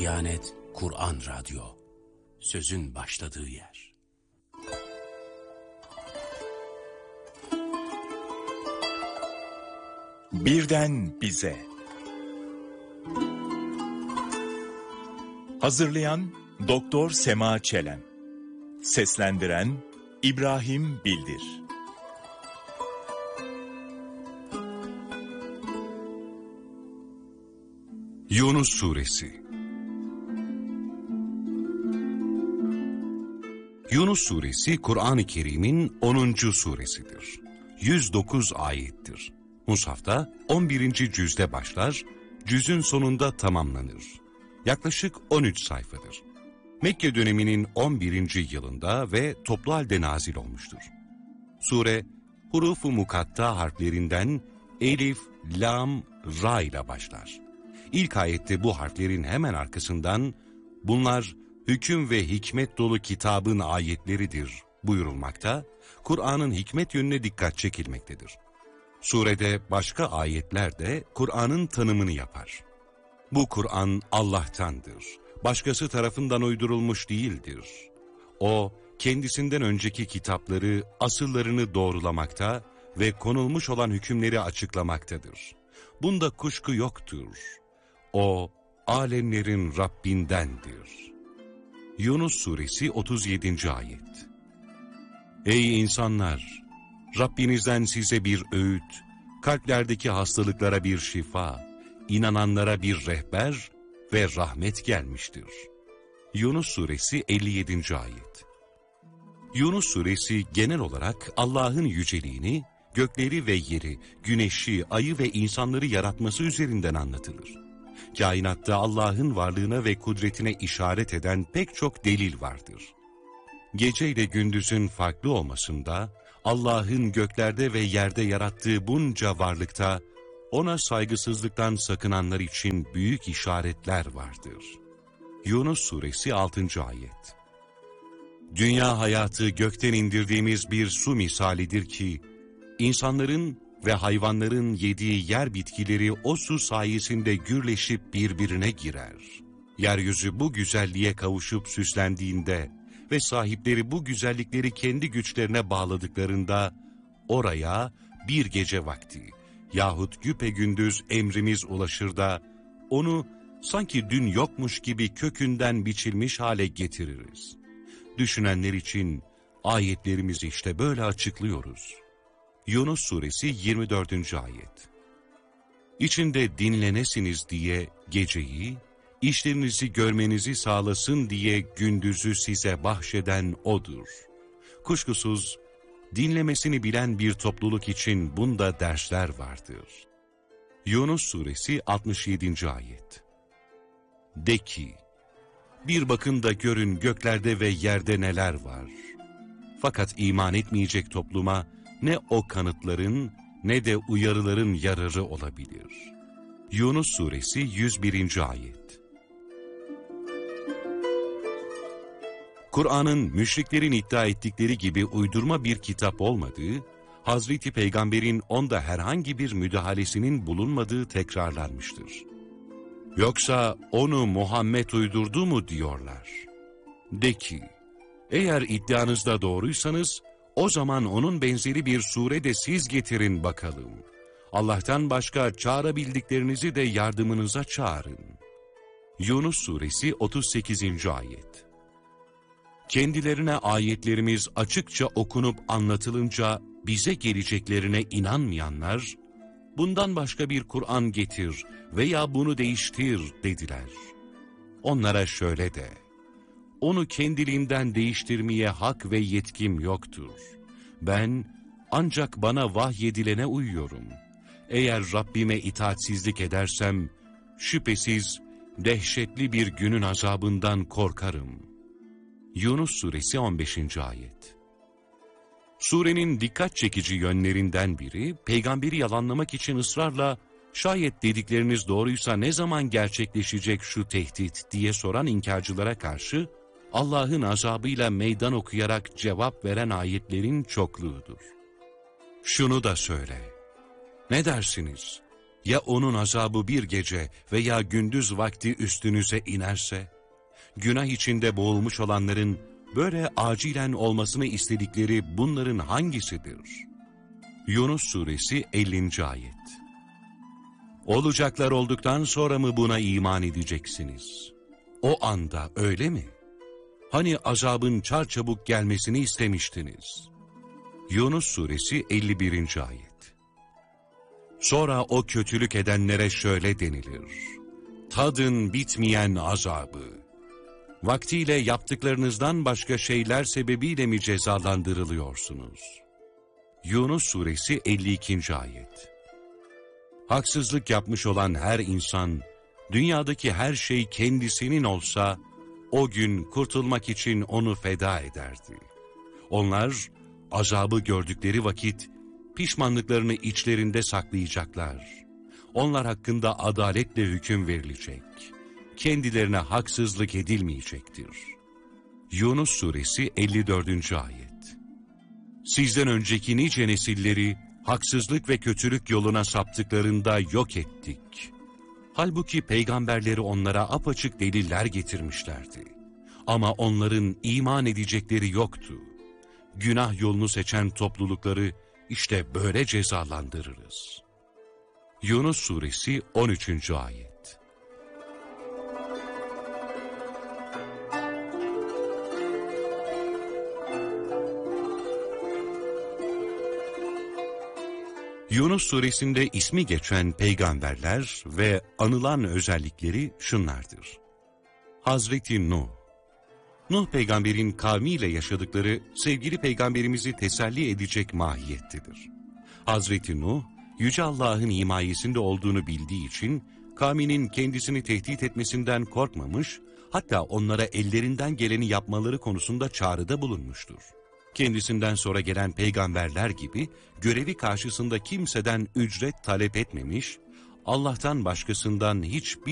Diyanet Kur'an Radyo, sözün başladığı yer. Birden bize. Hazırlayan Doktor Sema Çelen. Seslendiren İbrahim Bildir. Yunus Suresi. Yunus Suresi Kur'an-ı Kerim'in 10. suresidir. 109 ayettir. Mushafta 11. cüzde başlar, cüzün sonunda tamamlanır. Yaklaşık 13 sayfadır. Mekke döneminin 11. yılında ve toplu halde nazil olmuştur. Sure, huruf-u mukatta harflerinden elif, lam, ra ile başlar. İlk ayette bu harflerin hemen arkasından bunlar hüküm ve hikmet dolu kitabın ayetleridir buyurulmakta, Kur'an'ın hikmet yönüne dikkat çekilmektedir. Surede başka ayetler de Kur'an'ın tanımını yapar. Bu Kur'an Allah'tandır, başkası tarafından uydurulmuş değildir. O, kendisinden önceki kitapları, asıllarını doğrulamakta ve konulmuş olan hükümleri açıklamaktadır. Bunda kuşku yoktur. O, alemlerin Rabbindendir. Yunus Suresi 37. ayet. Ey insanlar! Rabbinizden size bir öğüt, kalplerdeki hastalıklara bir şifa, inananlara bir rehber ve rahmet gelmiştir. Yunus Suresi 57. ayet. Yunus Suresi genel olarak Allah'ın yüceliğini, gökleri ve yeri, güneşi, ayı ve insanları yaratması üzerinden anlatılır. Kainatta Allah'ın varlığına ve kudretine işaret eden pek çok delil vardır. Gece ile gündüzün farklı olmasında, Allah'ın göklerde ve yerde yarattığı bunca varlıkta, ona saygısızlıktan sakınanlar için büyük işaretler vardır. Yunus Suresi 6. ayet. Dünya hayatı gökten indirdiğimiz bir su misalidir ki, insanların ve hayvanların yediği yer bitkileri o su sayesinde gürleşip birbirine girer. Yeryüzü bu güzelliğe kavuşup süslendiğinde ve sahipleri bu güzellikleri kendi güçlerine bağladıklarında, oraya bir gece vakti yahut güpegündüz emrimiz ulaşır da, onu sanki dün yokmuş gibi kökünden biçilmiş hale getiririz. Düşünenler için ayetlerimizi işte böyle açıklıyoruz. Yunus Suresi 24. ayet. İçinde dinlenesiniz diye geceyi, işlerinizi görmenizi sağlasın diye gündüzü size bahşeden O'dur. Kuşkusuz dinlemesini bilen bir topluluk için bunda dersler vardır. Yunus Suresi 67. ayet. De ki, bir bakın da görün göklerde ve yerde neler var. Fakat iman etmeyecek topluma ne o kanıtların ne de uyarıların yararı olabilir. Yunus Suresi 101. ayet. Kur'an'ın müşriklerin iddia ettikleri gibi uydurma bir kitap olmadığı, Hazreti Peygamber'in onda herhangi bir müdahalesinin bulunmadığı tekrarlanmıştır. Yoksa onu Muhammed uydurdu mu diyorlar. De ki, eğer iddianızda doğruysanız, o zaman onun benzeri bir sure de siz getirin bakalım. Allah'tan başka çağırabildiklerinizi de yardımınıza çağırın. Yunus Suresi 38. ayet. Kendilerine ayetlerimiz açıkça okunup anlatılınca bize geleceklerine inanmayanlar, bundan başka bir Kur'an getir veya bunu değiştir dediler. Onlara şöyle de, onu kendiliğinden değiştirmeye hak ve yetkim yoktur. Ben ancak bana vahyedilene uyuyorum. Eğer Rabbime itaatsizlik edersem, şüphesiz dehşetli bir günün azabından korkarım. Yunus Suresi 15. ayet. Surenin dikkat çekici yönlerinden biri, peygamberi yalanlamak için ısrarla, şayet dedikleriniz doğruysa ne zaman gerçekleşecek şu tehdit diye soran inkarcılara karşı, Allah'ın azabıyla meydan okuyarak cevap veren ayetlerin çokluğudur. Şunu da söyle, ne dersiniz? Ya onun azabı bir gece veya gündüz vakti üstünüze inerse? Günah içinde boğulmuş olanların böyle acilen olmasını istedikleri bunların hangisidir? Yunus Suresi 50. Ayet. Olacaklar olduktan sonra mı buna iman edeceksiniz? O anda öyle mi? Hani azabın çarçabuk gelmesini istemiştiniz? Yunus Suresi 51. Ayet. Sonra o kötülük edenlere şöyle denilir: tadın bitmeyen azabı. Vaktiyle yaptıklarınızdan başka şeyler sebebiyle mi cezalandırılıyorsunuz? Yunus Suresi 52. Ayet. Haksızlık yapmış olan her insan, dünyadaki her şey kendisinin olsa, o gün kurtulmak için onu feda ederdi. Onlar, azabı gördükleri vakit, pişmanlıklarını içlerinde saklayacaklar. Onlar hakkında adaletle hüküm verilecek. Kendilerine haksızlık edilmeyecektir. Yunus Suresi 54. Ayet. Sizden önceki nice nesilleri haksızlık ve kötülük yoluna saptıklarında yok ettik. Halbuki peygamberleri onlara apaçık deliller getirmişlerdi. Ama onların iman edecekleri yoktu. Günah yolunu seçen toplulukları işte böyle cezalandırırız. Yunus Suresi 13. Ayet. Yunus Suresinde ismi geçen peygamberler ve anılan özellikleri şunlardır. Hazreti Nuh. Nuh peygamberin kavmiyle yaşadıkları sevgili peygamberimizi teselli edecek mahiyettedir. Hazreti Nuh, Yüce Allah'ın himayesinde olduğunu bildiği için kavminin kendisini tehdit etmesinden korkmamış, hatta onlara ellerinden geleni yapmaları konusunda çağrıda bulunmuştur. Kendisinden sonra gelen peygamberler gibi görevi karşısında kimseden ücret talep etmemiş, Allah'tan başkasından hiçbir